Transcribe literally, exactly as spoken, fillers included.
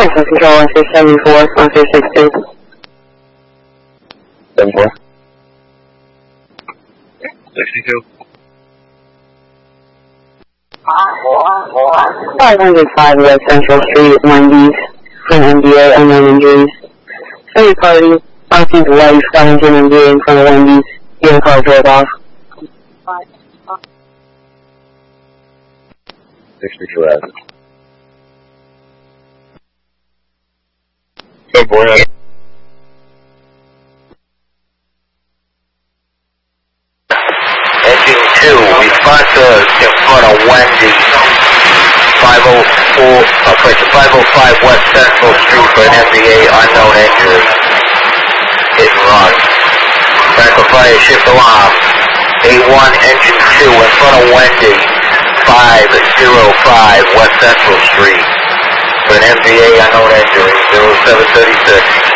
Alpha Control, one six seven four, one six six two. seven four. sixty-two. five hundred five West Central Street, Wendy's, from M D A, unknown injuries. Third party, occupant life, Wellington M D A in front of Wendy's, your car drove off. sixty-two Avenue. seven four, yeah. Engine two, response to in front of Wendy's, five oh four, uh, five oh five West Central Street for an M D A unknown injury. Hit and run. Cracker fire, shift alarm. A one, engine two, in front of Wendy's, five oh five West Central Street for an M D A unknown injury, zero seven thirty-six.